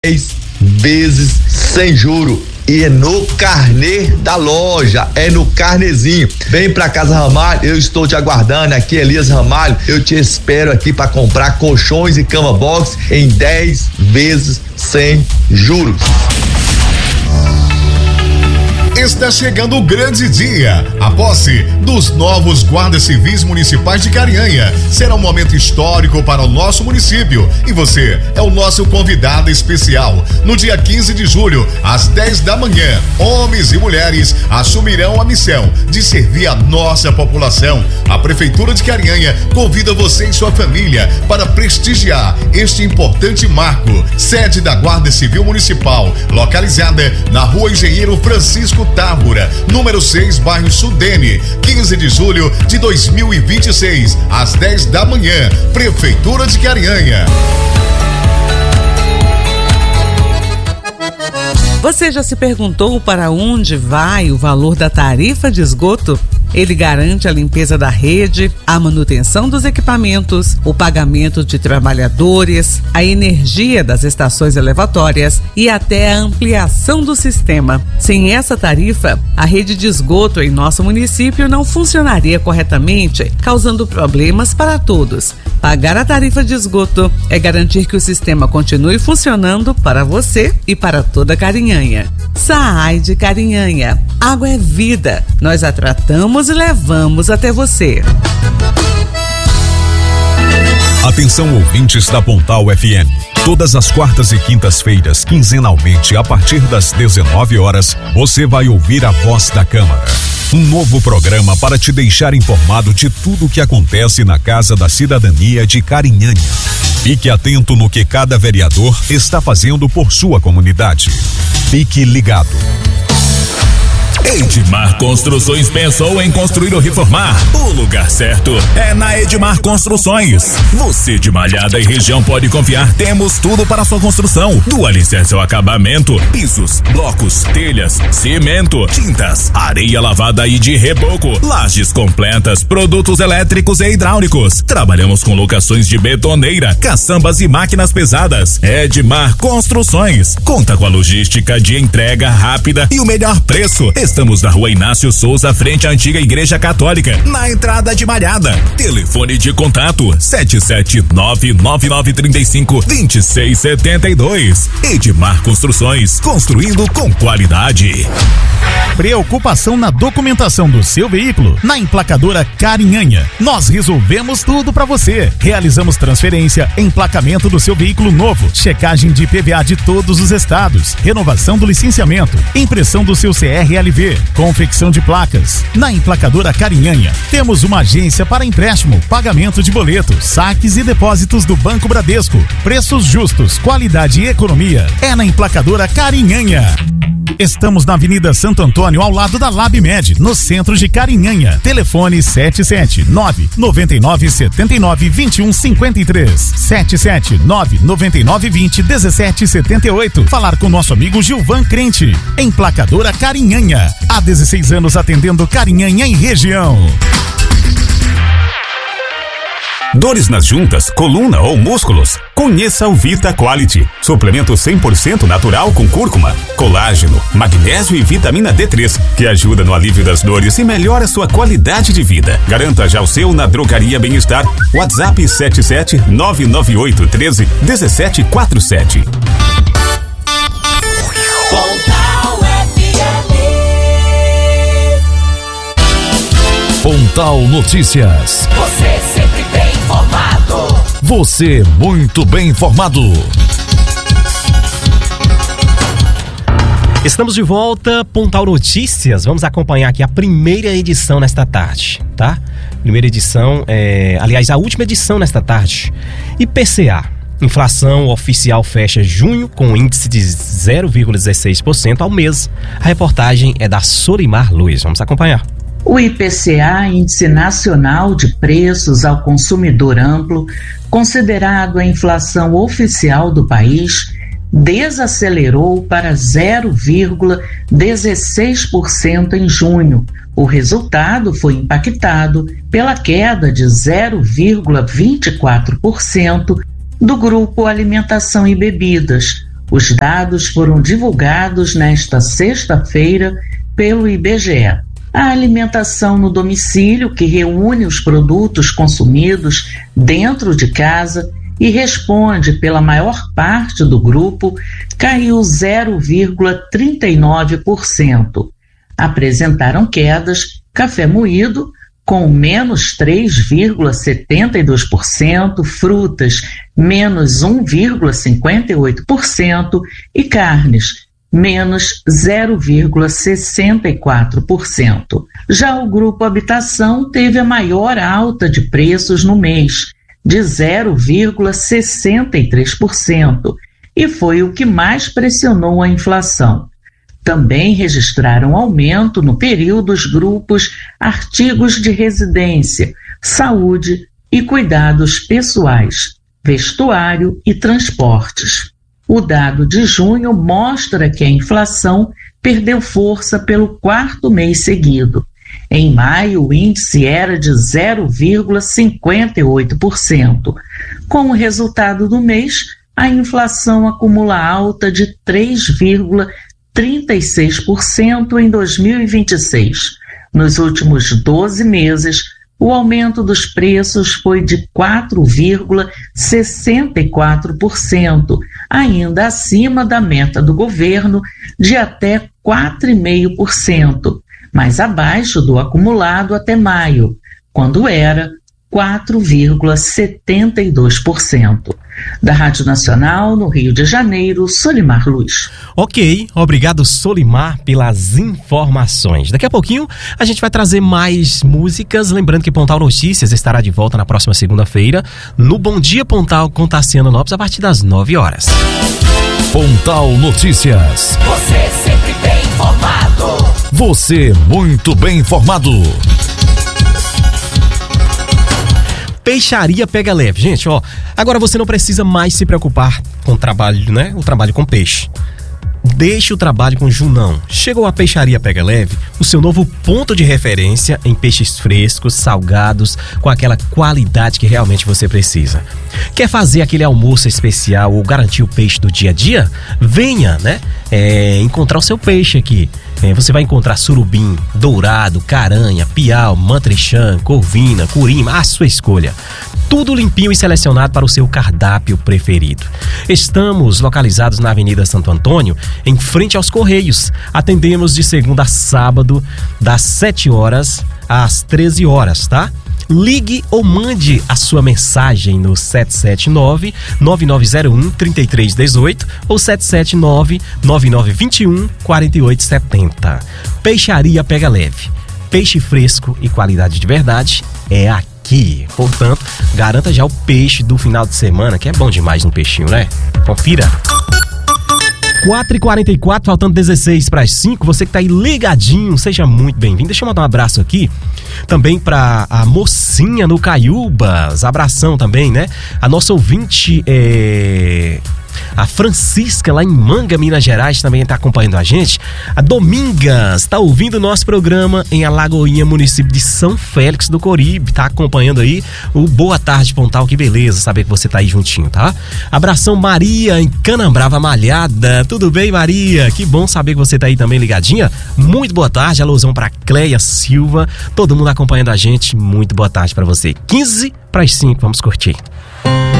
10 vezes sem juro. E é no carnê da loja, é no carnezinho. Vem pra Casa Ramalho, eu estou te aguardando aqui, Elias Ramalho. Eu te espero aqui para comprar colchões e cama box em 10 vezes sem juros. Está chegando o grande dia. A posse dos novos guardas civis municipais de Carinhanha será um momento histórico para o nosso município e você é o nosso convidado especial. No dia 15 de julho, às 10 da manhã, homens e mulheres assumirão a missão de servir a nossa população. A Prefeitura de Carinhanha convida você e sua família para prestigiar este importante marco. Sede da Guarda Civil Municipal, localizada na Rua Engenheiro Francisco Távora, número 6, bairro Sudene, 15 de julho de 2026, às 10 da manhã, Prefeitura de Carinhanha. Você já se perguntou para onde vai o valor da tarifa de esgoto? Ele garante a limpeza da rede, a manutenção dos equipamentos, o pagamento de trabalhadores, a energia das estações elevatórias e até a ampliação do sistema. Sem essa tarifa, a rede de esgoto em nosso município não funcionaria corretamente, causando problemas para todos. Pagar a tarifa de esgoto é garantir que o sistema continue funcionando para você e para toda Carinhanha. SAAI de Carinhanha. Água é vida. Nós a tratamos e levamos até você. Atenção, ouvintes da Pontal FM. Todas as quartas e quintas-feiras, quinzenalmente, a partir das 19 horas, você vai ouvir a Voz da Câmara. Um novo programa para te deixar informado de tudo o que acontece na Casa da Cidadania de Carinhanha. Fique atento no que cada vereador está fazendo por sua comunidade. Fique ligado. Edmar Construções pensou em construir ou reformar? O lugar certo é na Edmar Construções. Você de Malhada e região pode confiar, temos tudo para sua construção. Do alicerce ao acabamento, pisos, blocos, telhas, cimento, tintas, areia lavada e de reboco, lajes completas, produtos elétricos e hidráulicos. Trabalhamos com locações de betoneira, caçambas e máquinas pesadas. Edmar Construções conta com a logística de entrega rápida e o melhor preço. Estamos na Rua Inácio Souza, frente à antiga Igreja Católica, na entrada de Malhada. Telefone de contato 77999352672. Edmar Construções, construindo com qualidade. Preocupação na documentação do seu veículo? Na Emplacadora Carinhanha, nós resolvemos tudo para você. Realizamos transferência, emplacamento do seu veículo novo, checagem de IPVA de todos os estados, renovação do licenciamento, impressão do seu CRLV, confecção de placas. Na Emplacadora Carinhanha, temos uma agência para empréstimo, pagamento de boletos, saques e depósitos do Banco Bradesco. Preços justos, qualidade e economia. É na Emplacadora Carinhanha. Estamos na Avenida Santo Antônio, ao lado da LabMed, no centro de Carinhanha. Telefone 779-9979-2153. 779-9920-1778. Falar com nosso amigo Gilvan Crente. Emplacadora Carinhanha. Há 16 anos atendendo Carinhanha e região. Dores nas juntas, coluna ou músculos? Conheça o Vita Quality. Suplemento 100% natural com cúrcuma, colágeno, magnésio e vitamina D3, que ajuda no alívio das dores e melhora sua qualidade de vida. Garanta já o seu na Drogaria Bem-Estar. WhatsApp 77998131747. Pontal Notícias. Você sempre bem informado. Você muito bem informado. Estamos de volta, Pontal Notícias. Vamos acompanhar aqui a primeira edição nesta tarde, tá? Primeira edição, a última edição nesta tarde. IPCA, inflação oficial fecha junho com índice de 0,16% ao mês. A reportagem é da Solimar Luiz. Vamos acompanhar. O IPCA, Índice Nacional de Preços ao Consumidor Amplo, considerado a inflação oficial do país, desacelerou para 0,16% em junho. O resultado foi impactado pela queda de 0,24% do grupo Alimentação e Bebidas. Os dados foram divulgados nesta sexta-feira pelo IBGE. A alimentação no domicílio, que reúne os produtos consumidos dentro de casa e responde pela maior parte do grupo, caiu 0,39%. Apresentaram quedas café moído, com menos 3,72%, frutas, menos 1,58% e carnes, menos 0,64%. Já o grupo habitação teve a maior alta de preços no mês, de 0,63%, e foi o que mais pressionou a inflação. Também registraram aumento no período os grupos artigos de residência, saúde e cuidados pessoais, vestuário e transportes. O dado de junho mostra que a inflação perdeu força pelo quarto mês seguido. Em maio, o índice era de 0,58%. Com o resultado do mês, a inflação acumula alta de 3,36% em 2026. Nos últimos 12 meses, o aumento dos preços foi de 4,64%, ainda acima da meta do governo de até 4,5%, mas abaixo do acumulado até maio, quando era 4,72%. Da Rádio Nacional, no Rio de Janeiro, Solimar Luz. Ok, obrigado Solimar pelas informações. Daqui a pouquinho a gente vai trazer mais músicas, lembrando que Pontal Notícias estará de volta na próxima segunda-feira no Bom Dia Pontal com Tassiano Lopes a partir das 9 horas. Pontal Notícias. Você sempre bem informado. Você muito bem informado. Peixaria Pega Leve. Gente, ó, agora você não precisa mais se preocupar com o trabalho, né? O trabalho com peixe. Deixe o trabalho com Junão. Chegou a Peixaria Pega Leve, o seu novo ponto de referência em peixes frescos, salgados, com aquela qualidade que realmente você precisa. Quer fazer aquele almoço especial ou garantir o peixe do dia a dia? Venha, né? Encontrar o seu peixe aqui. Você vai encontrar surubim, dourado, caranha, piau, mantrixã, corvina, curima, a sua escolha. Tudo limpinho e selecionado para o seu cardápio preferido. Estamos localizados na Avenida Santo Antônio, em frente aos Correios. Atendemos de segunda a sábado, das 7 horas às 13 horas, tá? Ligue ou mande a sua mensagem no 779-9901-3318 ou 779-9921-4870. Peixaria Pega Leve. Peixe fresco e qualidade de verdade é aqui. Portanto, garanta já o peixe do final de semana, que é bom demais no peixinho, né? Confira. 4h44, faltando 16 para as 5, você que tá aí ligadinho, seja muito bem-vindo. Deixa eu mandar um abraço aqui também para a mocinha no Caiúbas, abração também, né? A nossa ouvinte a Francisca, lá em Manga, Minas Gerais, também está acompanhando a gente. A Domingas está ouvindo o nosso programa em Alagoinha, município de São Félix do Coribe. Está acompanhando aí o Boa Tarde Pontal. Que beleza saber que você está aí juntinho, tá? Abração Maria, em Canambrava Malhada. Tudo bem, Maria? Que bom saber que você está aí também ligadinha. Muito boa tarde. Alusão para Cleia Silva. Todo mundo acompanhando a gente. Muito boa tarde para você. 15 para as 5. Vamos curtir.